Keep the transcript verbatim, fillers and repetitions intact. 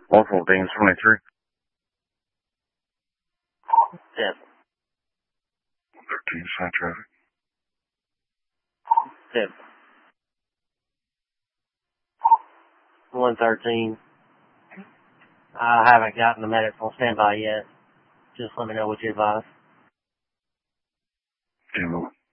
one fourteen twenty-three. Seven. thirteen, sign traffic. Seven. one thirteen. I haven't gotten the medic on standby yet. Just let me know what you advise. ten.